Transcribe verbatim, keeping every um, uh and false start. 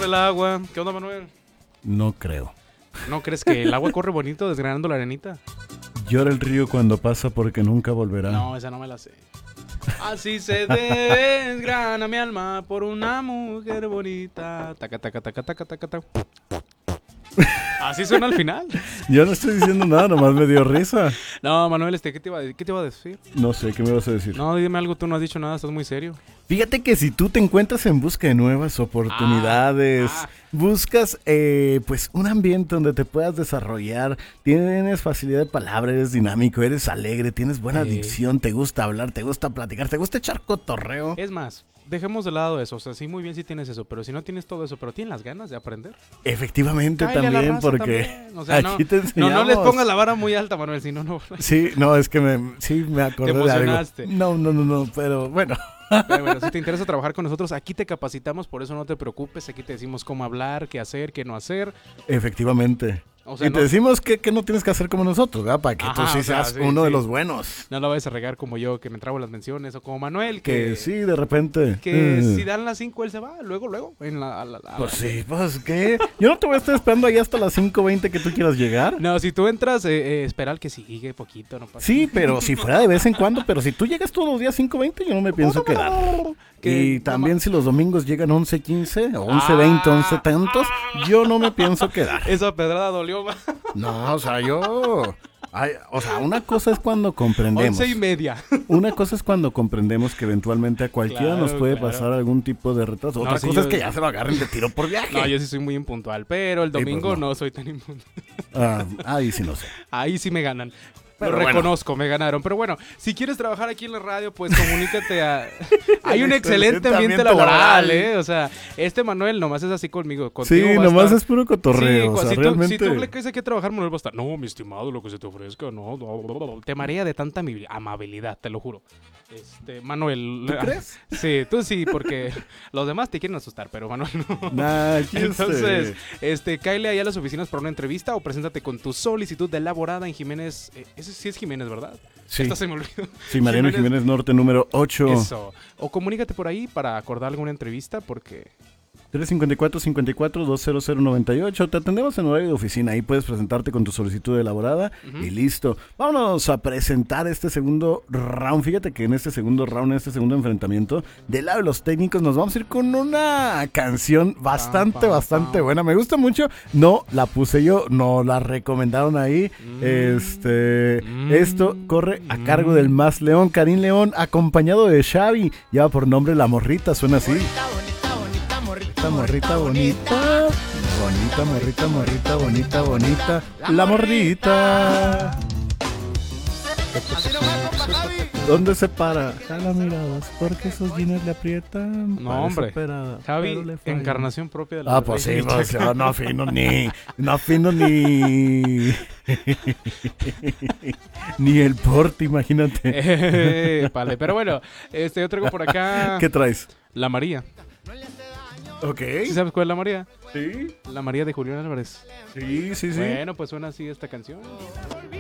corre el agua. ¿Qué onda, Manuel? No creo. ¿No crees que el agua corre bonito desgranando la arenita? Llora el río cuando pasa porque nunca volverá. No, esa no me la sé. Así se desgrana mi alma por una mujer bonita. Taca, taca, taca, taca, taca, taca. Así suena al final. Yo no estoy diciendo nada, nomás me dio risa. No, Manuel, este, ¿qué te iba a, qué te iba a decir? No sé, ¿qué me vas a decir? No, dime algo, tú no has dicho nada, estás muy serio. Fíjate que si tú te encuentras en busca de nuevas oportunidades, Ah, ah. buscas eh, pues un ambiente donde te puedas desarrollar, tienes facilidad de palabra, eres dinámico, eres alegre, tienes buena Sí. dicción, te gusta hablar, te gusta platicar, te gusta echar cotorreo. Es más, dejemos de lado eso. O sea, sí, muy bien si tienes eso, pero si no tienes todo eso, pero tienes las ganas de aprender. Efectivamente Cáele a la también, raza porque también. O sea, aquí no, te no, enseñamos. no les pongas la vara muy alta, Manuel, si no, no. Sí, no, es que me, sí me acordé Te de algo. emocionaste. No, no, no, no, pero bueno. Pero bueno, si te interesa trabajar con nosotros, aquí te capacitamos, por eso no te preocupes. Aquí te decimos cómo hablar, qué hacer, qué no hacer. Efectivamente. O sea, y no, te decimos que, que no tienes que hacer como nosotros, ¿verdad? Para que tú Ajá, sí o sea, seas sí, uno sí. de los buenos. no la vayas a regar como yo, que me trabo las menciones, o como Manuel, Que que, sí, de repente. que eh, si dan las cinco, él se va, luego, luego. En la, a la- a la- Pues sí, pues ¿qué? Yo no te voy a estar esperando ahí hasta las cinco veinte que tú quieras llegar. No, si tú entras, eh, eh, espera al que sigue poquito, no pasa Sí, pero si fuera de vez en cuando, pero si tú llegas todos los días cinco veinte, yo no me pienso quedar. Que- Y también si los domingos llegan once quince o once veinte, Ah. once tantos, yo no me pienso quedar. Esa pedrada dolió más. No, o sea, yo... ay, o sea, una cosa es cuando comprendemos. Once y media. Una cosa es cuando comprendemos que eventualmente a cualquiera Claro, nos puede claro. pasar algún tipo de retraso. No, Otra sí, cosa yo- es que ya se lo agarren de tiro por viaje. No, yo sí soy muy impuntual, pero el Sí, pues domingo no. no. soy tan impuntual. Ah, ahí sí no sé. Ahí sí me ganan. Pero Lo bueno. reconozco, me ganaron. Pero bueno, si quieres trabajar aquí en la radio, pues comunícate a... Hay un El excelente excelente ambiente ambiente laboral, laboral. ¿eh? O sea, este Manuel nomás es así conmigo. Sí, Contigo va a nomás estar- es puro cotorreo. Sí, o sea, si, tú, realmente... si tú le crees que hay que trabajar, Manuel va a estar... No, mi estimado, lo que se te ofrezca, no. no, no, no". Te marea de tanta ami- amabilidad, te lo juro. Este, Manuel... ¿Tú crees? Sí, tú sí, porque los demás te quieren asustar, pero Manuel no. Nah, aquí Entonces, este- este, cáele ahí a las oficinas para una entrevista o preséntate con tu solicitud de elaborada en Jiménez. Eh, ese sí es Jiménez, ¿verdad? Sí, Esta se me olvidó. sí, Mariano Jiménez- Jiménez Norte número ocho. Eso. O comunícate por ahí para acordar alguna entrevista porque... tres cinco cuatro, cinco cuatro, dos cero cero nueve ocho. Te atendemos en horario de oficina. Ahí puedes presentarte con tu solicitud de elaborada Ujú. y listo. Vámonos a presentar este segundo round. Fíjate que en este segundo round, en este segundo enfrentamiento, del lado de los técnicos, nos vamos a ir con una canción bastante, Pam, pam, bastante pam. buena. Me gusta mucho. No la puse yo, no la recomendaron ahí. Mm. Este, Mm. esto corre a cargo Mm. del más León, Karim León, acompañado de Xavi. Lleva por nombre La Morrita, suena así. Bonita, morrita, bonita. Bonita, morrita, morrita, bonita, bonita. La morrita. ¿Dónde se para? Jala miradas, porque esos jeans le aprietan. No, Parece hombre. operada, Javi, pero le falla. encarnación propia de la Ah, pues sí, Reina pues, Chaca. yo no afino ni. No afino ni. Ni el porte, imagínate. Eh, vale, pero bueno, este, yo traigo por acá ¿Qué traes? La María. Ok. ¿Sí sabes cuál es La María? Sí, La María de Julián Álvarez. sí, sí, sí. Bueno, pues suena así esta canción.